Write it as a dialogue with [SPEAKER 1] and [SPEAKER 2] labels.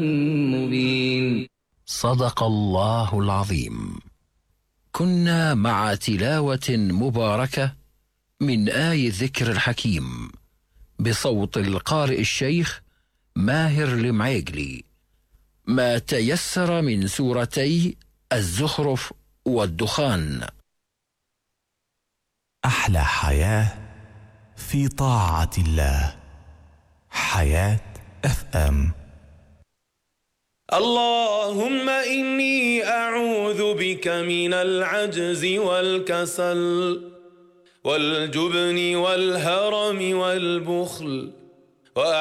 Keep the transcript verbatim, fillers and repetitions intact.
[SPEAKER 1] مبين.
[SPEAKER 2] صدق الله العظيم. كنا مع تلاوة مباركة من آي الذكر الحكيم بصوت القارئ الشيخ ماهر المعيقلي، ما تيسر من سورتي الزخرف والدخان.
[SPEAKER 3] أحلى حياة في طاعة الله. حياة اف ام.
[SPEAKER 4] اللهم إني أعوذ بك من العجز والكسل والجبن والهرم والبخل